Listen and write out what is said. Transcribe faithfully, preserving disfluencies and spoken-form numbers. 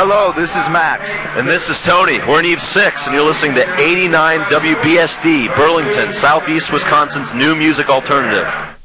Hello, this is Max. And this is Tony. We're in Eve six, and you're listening to eighty-nine W B S D, Burlington, Southeast Wisconsin's new music alternative.